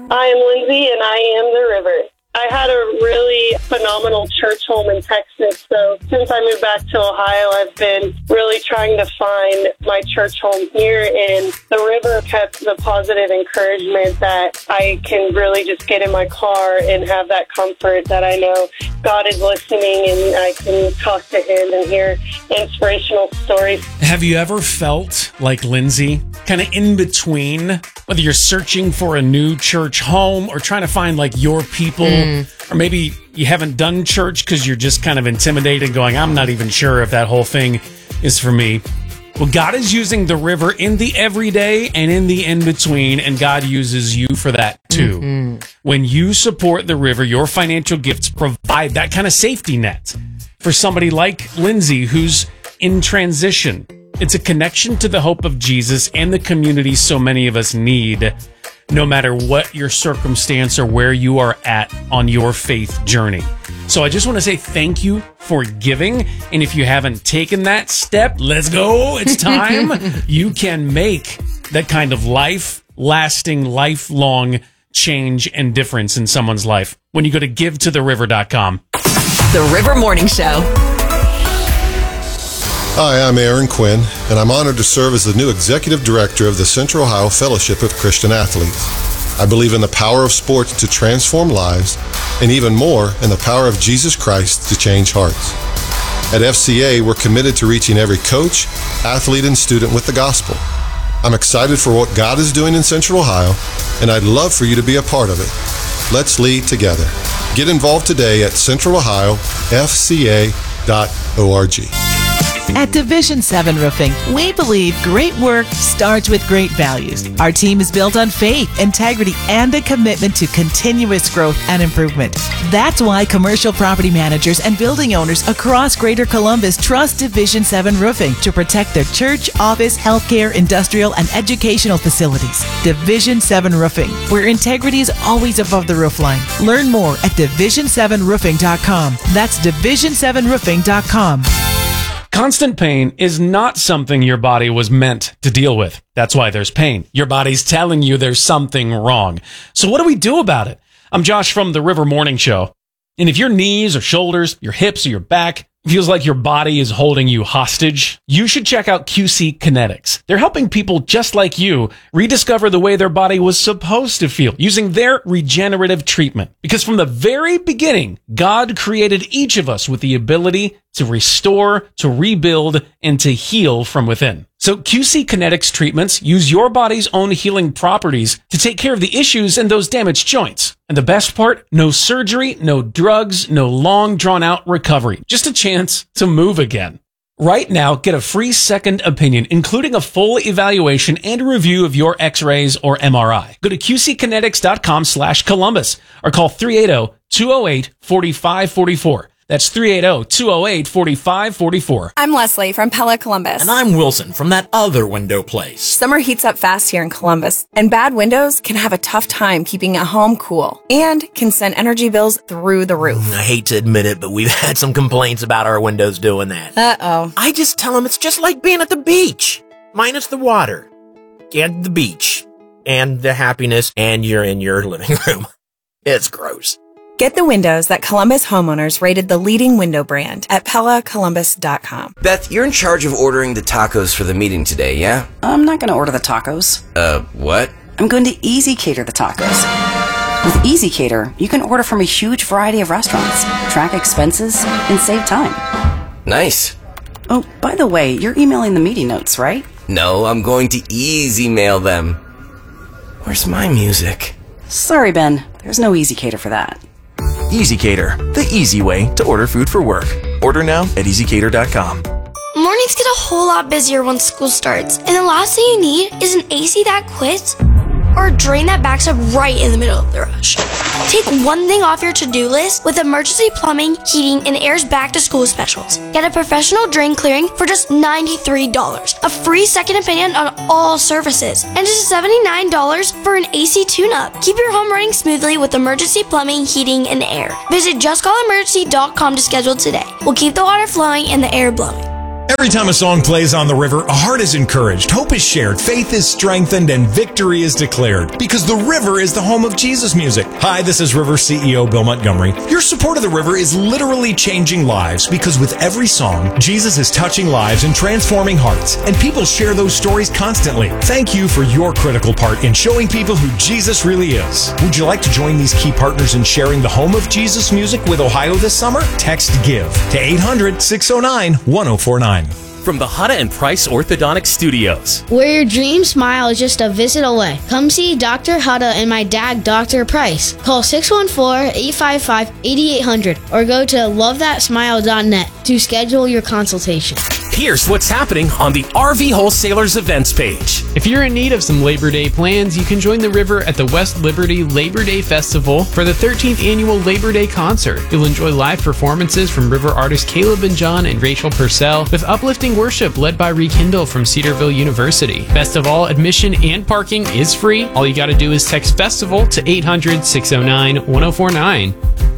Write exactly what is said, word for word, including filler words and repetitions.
I am Lindsay, and I am the River. I had a really phenomenal church home in Texas, so since I moved back to Ohio, I've been really trying to find my church home here, and the River kept the positive encouragement that I can really just get in my car and have that comfort that I know God is listening and I can talk to Him and hear inspirational stories. Have you ever felt like Lindsay, kind of in between, whether you're searching for a new church home or trying to find like your people, mm. or maybe you haven't done church because you're just kind of intimidated going, I'm not even sure if that whole thing is for me. Well, God is using the River in the everyday and in the in-between, and God uses you for that too. Mm-hmm. When you support the River, your financial gifts provide that kind of safety net for somebody like Lindsay who's in transition. It's a connection to the hope of Jesus and the community so many of us need, no matter what your circumstance or where you are at on your faith journey. So I just want to say thank you for giving. And if you haven't taken that step, let's go. It's time. You can make that kind of life-lasting, lifelong change and difference in someone's life when you go to give to the river dot com. The River Morning Show. Hi, I'm Aaron Quinn, and I'm honored to serve as the new Executive Director of the Central Ohio Fellowship of Christian Athletes. I believe in the power of sports to transform lives, and even more, in the power of Jesus Christ to change hearts. At F C A, we're committed to reaching every coach, athlete, and student with the gospel. I'm excited for what God is doing in Central Ohio, and I'd love for you to be a part of it. Let's lead together. Get involved today at central ohio f c a dot org. At Division seven Roofing, we believe great work starts with great values. Our team is built on faith, integrity, and a commitment to continuous growth and improvement. That's why commercial property managers and building owners across Greater Columbus trust Division seven Roofing to protect their church, office, healthcare, industrial, and educational facilities. Division seven Roofing, where integrity is always above the roofline. Learn more at division seven roofing dot com. That's division seven roofing dot com. Constant pain is not something your body was meant to deal with. That's why there's pain. Your body's telling you there's something wrong. So what do we do about it? I'm Josh from the River Morning Show. And if your knees or shoulders, your hips or your back feels like your body is holding you hostage, you should check out Q C Kinetics. They're helping people just like you rediscover the way their body was supposed to feel using their regenerative treatment. Because from the very beginning, God created each of us with the ability to restore, to rebuild, and to heal from within. So Q C Kinetics treatments use your body's own healing properties to take care of the issues in those damaged joints. And the best part, no surgery, no drugs, no long drawn-out recovery. Just a chance to move again. Right now, get a free second opinion, including a full evaluation and a review of your x-rays or M R I. Go to q c kinetics dot com slash Columbus or call three eight zero, two zero eight, four five four four. That's three eight zero, two zero eight, four five four four. I'm Leslie from Pella Columbus. And I'm Wilson from that other window place. Summer heats up fast here in Columbus, and bad windows can have a tough time keeping a home cool and can send energy bills through the roof. I hate to admit it, but we've had some complaints about our windows doing that. Uh-oh. I just tell them it's just like being at the beach, minus the water and the beach and the happiness, and you're in your living room. It's gross. Get the windows that Columbus homeowners rated the leading window brand at pella columbus dot com. Beth, you're in charge of ordering the tacos for the meeting today, yeah? I'm not going to order the tacos. Uh, what? I'm going to Easy Cater the tacos. With Easy Cater, you can order from a huge variety of restaurants, track expenses, and save time. Nice. Oh, by the way, you're emailing the meeting notes, right? No, I'm going to easy mail them. Where's my music? Sorry, Ben. There's no Easy Cater for that. Easy Cater, the easy way to order food for work. Order now at easy cater dot com. Mornings get a whole lot busier once school starts, and the last thing you need is an A C that quits or a drain that backs up right in the middle of the rush. Take one thing off your to-do list with emergency plumbing, heating, and Air's back to school specials. Get a professional drain clearing for just ninety-three dollars, a free second opinion on all services, and just seventy-nine dollars for an A C tune-up. Keep your home running smoothly with emergency plumbing, heating, and air. Visit just call emergency dot com to schedule today. We'll keep the water flowing and the air blowing. Every time a song plays on the river, a heart is encouraged, hope is shared, faith is strengthened, and victory is declared. Because the river is the home of Jesus music. Hi, this is River C E O Bill Montgomery. Your support of the river is literally changing lives because with every song, Jesus is touching lives and transforming hearts. And people share those stories constantly. Thank you for your critical part in showing people who Jesus really is. Would you like to join these key partners in sharing the home of Jesus music with Ohio this summer? Text GIVE to eight hundred, six oh nine, one oh four nine. From the Hutta and Price Orthodontic Studios, where your dream smile is just a visit away. Come see Doctor Hutta and my dad, Doctor Price. Call six one four, eight five five, eight eight hundred or go to love that smile dot net to schedule your consultation. Here's what's happening on the R V Wholesalers events page. If you're in need of some Labor Day plans, you can join the river at the West Liberty Labor Day Festival for the thirteenth annual Labor Day concert. You'll enjoy live performances from river artists Caleb and John and Rachel Purcell with uplifting worship led by Rekindle from Cedarville University. Best of all, admission and parking is free. All you gotta do is text FESTIVAL to eight hundred, six oh nine, one oh four nine.